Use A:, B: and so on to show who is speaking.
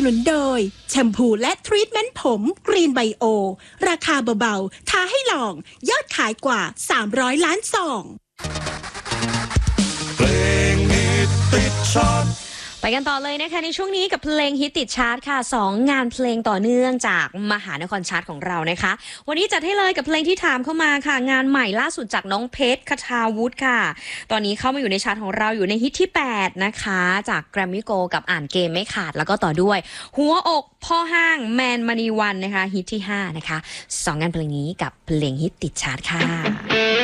A: นุนโดยแชมพูและทรีทเมนต์ผมกรีนไบโอราคาเบาๆท้าให้ลองยอดขายกว่า300 ล้านซอง
B: เพลงฮิตติดชาร์ต
C: ไปกันต่อเลยนะคะในช่วงนี้กับเพลงฮิตติดชาร์ตค่ะ2งานเพลงต่อเนื่องจากมหานครชาร์ตของเรานะคะวันนี้จัดให้เลยกับเพลงที่ถามเข้ามาค่ะงานใหม่ล่าสุดจากน้องเพชรคทาวุฒิค่ะตอนนี้เข้ามาอยู่ในชาร์ตของเราอยู่ในฮิตที่8นะคะจากแกรมมี่โกกับอ่านเกมไม่ขาดแล้วก็ต่อด้วยหัวอกพ่อห้างแมนมณีวันนะคะฮิตที่5นะคะ2งานเพลงนี้กับเพลงฮิตติดชาร์ตค่ะ